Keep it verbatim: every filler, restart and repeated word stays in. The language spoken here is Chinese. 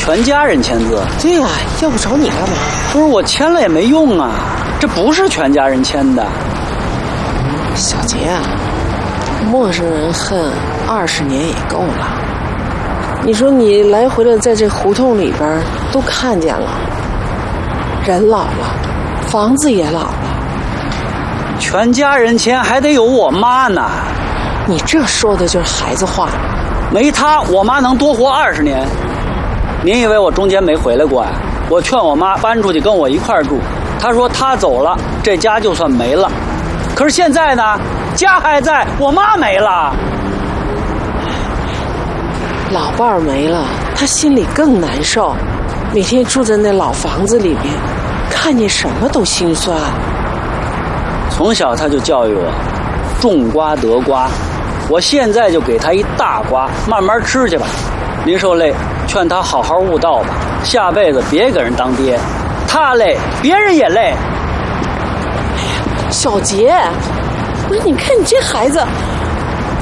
全家人签字。 对呀、啊，要不找你干嘛？ 不是我签了也没用啊，这不是全家人签的。 小杰啊，陌生人恨二十年也够了。你说你来回的在这胡同里边都看见了，人老了，房子也老了， 全家人签还得有我妈呢。 你这说的就是孩子话。 没她，我妈能多活二十年。您以为我中间没回来过呀？我劝我妈搬出去跟我一块儿住，她说她走了，这家就算没了。可是现在呢，家还在，我妈没了。 老伴儿没了，他心里更难受，每天住在那老房子里面，看见什么都心酸。 从小他就教育我，种瓜得瓜。我现在就给他一大瓜，慢慢吃去吧。您受累，劝他好好悟道吧，下辈子别给人当爹。他累，别人也累。 小杰，不是，你看你这孩子，